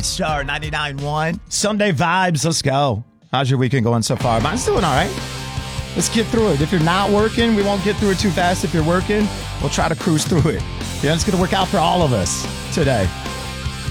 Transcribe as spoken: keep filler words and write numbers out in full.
Star ninety-nine point one. Sunday vibes. Let's go. How's your weekend going so far? Mine's doing all right. Let's get through it. If you're not working, we won't get through it too fast. If you're working, we'll try to cruise through it. Yeah, it's going to work out for all of us today.